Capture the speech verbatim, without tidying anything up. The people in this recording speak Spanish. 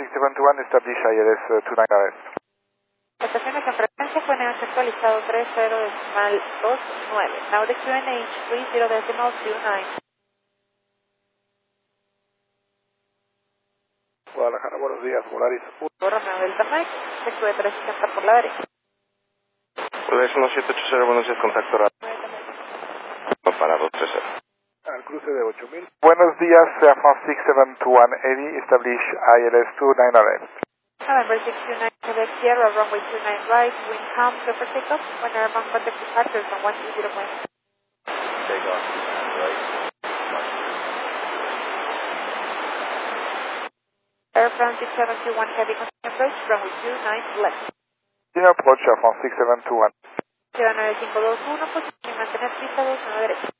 six seven two one, establish I L S uh, two nine R S. Estaciones en frecuencia fue en actualizado tres cero decimal dos nueve. Now the Q N H three zero decimal two nine. Guadalajara, buenos días, Volaris. Romeo Delta Mike, C Q tres sesenta por la derecha. Volaris uno siete ocho cero, buenos días, contacto radio. Para dos tres cero. Al cruce de ocho mil. Buenos días, Air France six seven two one eighty, establish I L S two nine R S. November six two nine, Quebec Sierra, runway two nine right, wind calm, clear for takeoff, when airborne contact departures on one two zero one. Takeoff, right. Air France six seven two one, heavy contact approach, runway two nine left. Tiene approach Air France six seven two one. Sierra nueve cinco dos uno, posición mantener pista dos uno derecha.